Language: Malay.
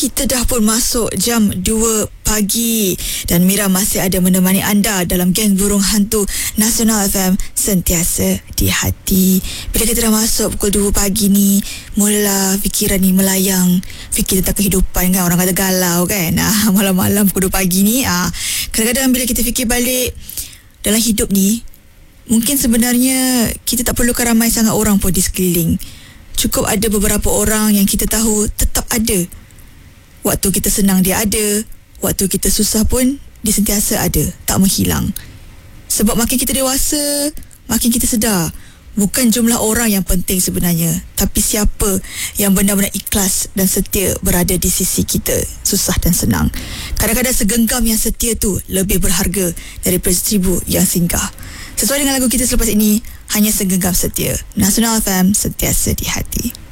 Kita dah pun masuk jam 2 pagi dan Mira masih ada menemani anda dalam geng burung hantu Nasional FM, sentiasa di hati. Bila kita dah masuk pukul 2 pagi ni, mula fikiran ni melayang, fikir tentang kehidupan kan, orang kata galau kan. Malam-malam pukul 2 pagi ni, kadang-kadang bila kita fikir balik dalam hidup ni, mungkin sebenarnya kita tak perlukan ramai sangat orang pun di sekeliling. Cukup ada beberapa orang yang kita tahu tetap ada. Waktu kita senang dia ada, waktu kita susah pun dia sentiasa ada, tak menghilang. Sebab makin kita dewasa, makin kita sedar, bukan jumlah orang yang penting sebenarnya, tapi siapa yang benar-benar ikhlas dan setia berada di sisi kita, susah dan senang. Kadang-kadang segenggam yang setia tu lebih berharga daripada 1000 yang singgah. Sesuai dengan lagu kita selepas ini, hanya segenggam setia. Nasional FM, sentiasa di hati.